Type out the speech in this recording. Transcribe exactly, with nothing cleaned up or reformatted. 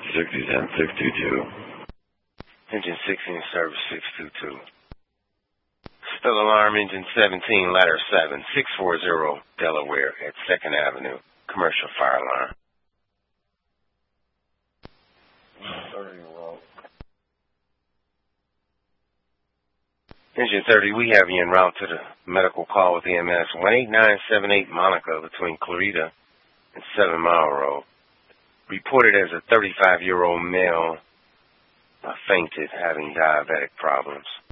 sixty-seven, six two two. Engine sixteen, service six two two. Spill alarm, engine seventeen, ladder seven, six four zero, Delaware at second Avenue. Commercial fire alarm. Engine thirty, we have you en route to the medical call with E M S. one eight nine seven eight Monica between Clarita and seven Mile Road. Reported as a thirty-five-year-old male uh, fainted, having diabetic problems.